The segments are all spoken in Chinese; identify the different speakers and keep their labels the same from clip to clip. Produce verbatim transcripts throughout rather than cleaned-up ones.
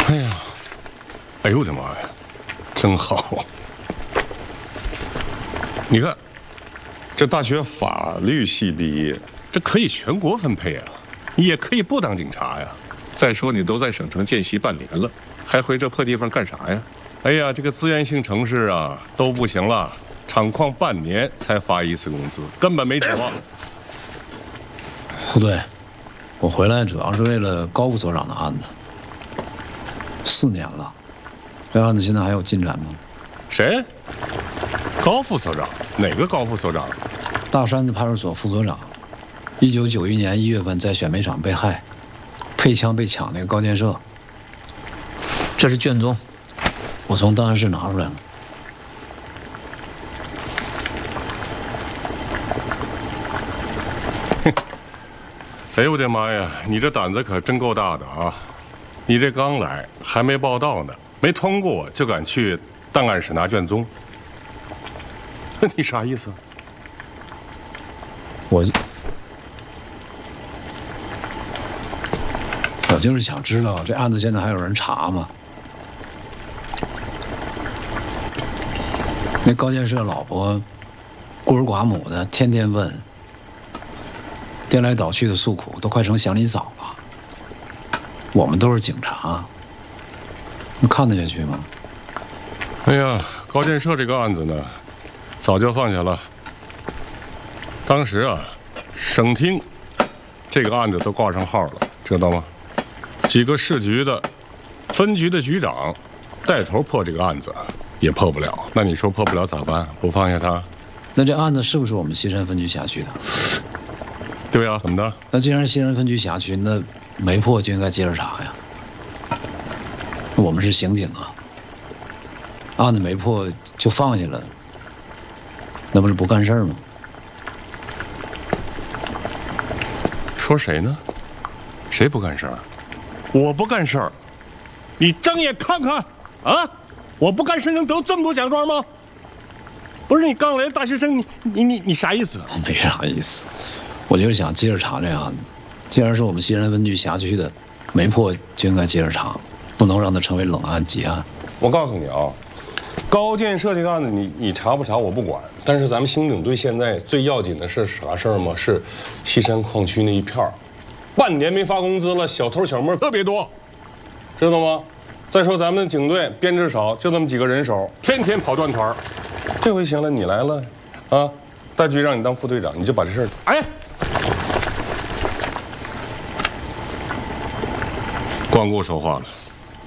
Speaker 1: 哎呀，哎呦我的妈呀，真好！你看，这大学法律系毕业，这可以全国分配啊，也可以不当警察呀。再说你都在省城见习半年了，还回这破地方干啥呀？哎呀，这个资源性城市啊都不行了，厂矿半年才发一次工资，根本没指望。
Speaker 2: 不对，我回来主要是为了高副所长的案子。四年了，这案子现在还有进展吗？
Speaker 1: 谁？高副所长？哪个高副所长？
Speaker 2: 大山子派出所副所长，一九九一年一月份在选煤厂被害，配枪被抢那个高建设。这是卷宗，我从档案室拿出来了。
Speaker 1: 哼！哎呦我的妈呀，你这胆子可真够大的啊！你这刚来，还没报到呢，没通过就敢去档案室拿卷宗，那你啥意思？
Speaker 2: 我我就是想知道这案子现在还有人查吗？那高建设老婆孤儿寡母的，天天问，颠来倒去的诉苦，都快成祥林嫂了。我们都是警察，你看得下去吗？
Speaker 1: 哎呀，高建设这个案子呢，早就放下了。当时啊，省厅这个案子都挂上号了，知道吗？几个市局的、分局的局长带头破这个案子，也破不了。那你说破不了咋办？不放下他？
Speaker 2: 那这案子是不是我们西山分局辖区的？
Speaker 1: 对呀，怎么的？
Speaker 2: 那既然西山分局辖区，那没破就应该接着查呀。我们是刑警啊，案子没破就放下了，那不是不干事儿吗？
Speaker 1: 说谁呢？谁不干事儿？我不干事儿，你睁眼看看啊！我不干事能得这么多奖状吗？不是你刚来的大学生，你你你你啥意思？
Speaker 2: 没啥意思，我就是想接着查这案子。既然是我们西山分局辖区的，没破就应该接着查，不能让它成为冷案结案。
Speaker 1: 我告诉你啊，高建设这个案子你，你你查不查我不管，但是咱们刑警队现在最要紧的是啥事儿吗？是西山矿区那一片儿，半年没发工资了，小偷小摸特别多，知道吗？再说咱们警队编制少，就那么几个人手，天天跑断团。这回行了，你来了，啊，大局让你当副队长，你就把这事儿，哎，光顾说话了。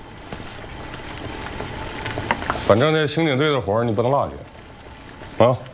Speaker 1: 反正这刑警队的活儿你不能落下，啊。